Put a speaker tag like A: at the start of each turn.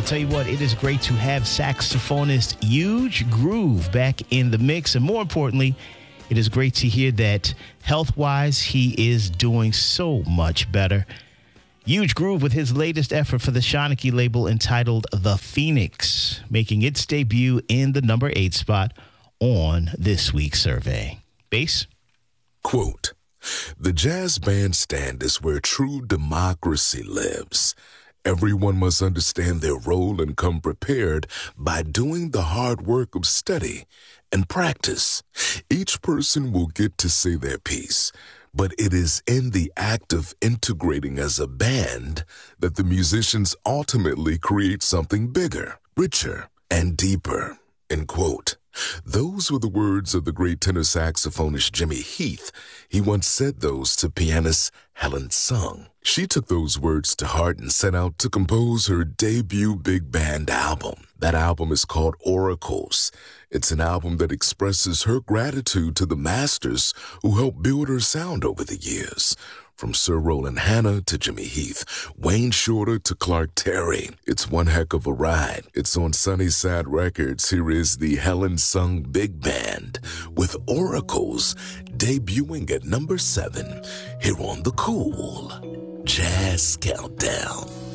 A: tell you what, it is great to have saxophonist Huge Groove back in the mix. And more importantly, it is great to hear that health-wise, he is doing so much better. Huge Groove with his latest effort for the Shanachie label entitled The Phoenix, making its debut in the number 8 spot on this week's survey. Bass?
B: Quote, "The jazz bandstand is where true democracy lives. Everyone must understand their role and come prepared by doing the hard work of study and practice. Each person will get to say their piece, but it is in the act of integrating as a band that the musicians ultimately create something bigger, richer, and deeper." End quote. Those were the words of the great tenor saxophonist Jimmy Heath. He once said those to pianist Helen Sung. She took those words to heart and set out to compose her debut big band album. That album is called Oracles. It's an album that expresses her gratitude to the masters who helped build her sound over the years. From Sir Roland Hanna to Jimmy Heath, Wayne Shorter to Clark Terry. It's one heck of a ride. It's on Sunnyside Records. Here is the Helen Sung Big Band with Oracles debuting at number 7 here on the Cool Jazz Countdown.